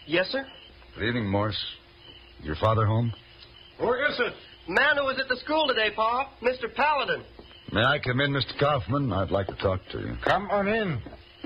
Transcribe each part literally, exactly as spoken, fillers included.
Yes, sir? Good evening, Morse. Your father home? Who is it? Man who was at the school today, Pa. Mister Paladin. May I come in, Mister Kaufman? I'd like to talk to you. Come on in.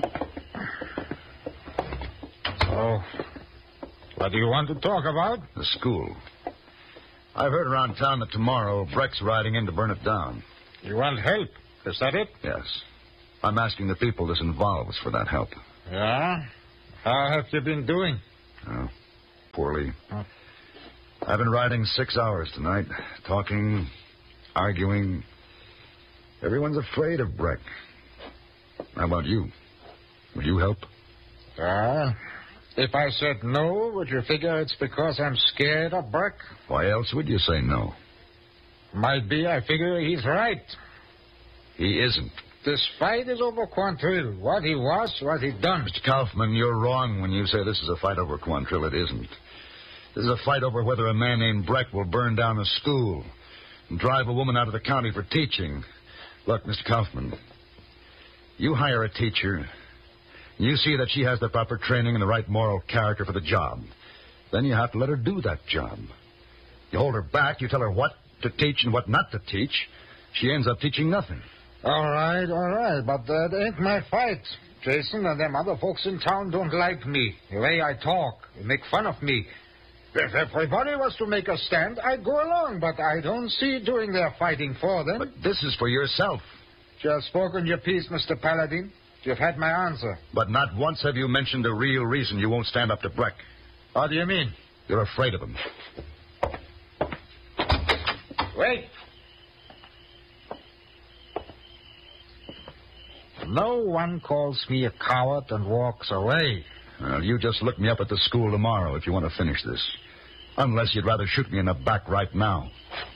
So, what do you want to talk about? The school. I've heard around town that tomorrow Breck's riding in to burn it down. You want help? Is that it? Yes. I'm asking the people this involves for that help. Yeah? How have you been doing? Oh, poorly. Huh? I've been riding six hours tonight, talking, arguing. Everyone's afraid of Breck. How about you? Would you help? Uh, if I said no, would you figure it's because I'm scared of Breck? Why else would you say no? Might be I figure he's right. He isn't. This fight is over Quantrill. What he was, what he done. Mister Kaufman, you're wrong when you say this is a fight over Quantrill. It isn't. This is a fight over whether a man named Breck will burn down a school and drive a woman out of the county for teaching. Look, Mister Kaufman, you hire a teacher, and you see that she has the proper training and the right moral character for the job. Then you have to let her do that job. You hold her back, you tell her what to teach and what not to teach. She ends up teaching nothing. All right, all right, but that ain't my fight. Jason and them other folks in town don't like me. The way I talk, they make fun of me. If everybody was to make a stand, I'd go along, but I don't see doing their fighting for them. But this is for yourself. Just spoken your piece, Mister Paladin. You've had my answer. But not once have you mentioned the real reason you won't stand up to Breck. What do you mean? You're afraid of him. Wait. No one calls me a coward and walks away. Well, you just look me up at the school tomorrow if you want to finish this. Unless you'd rather shoot me in the back right now.